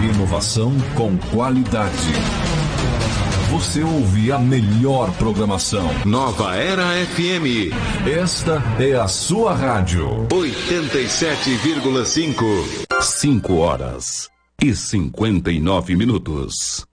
inovação com qualidade. Você ouve a melhor programação. Nova Era FM. Esta é a sua rádio. 87,5. 5 horas e 59 minutos.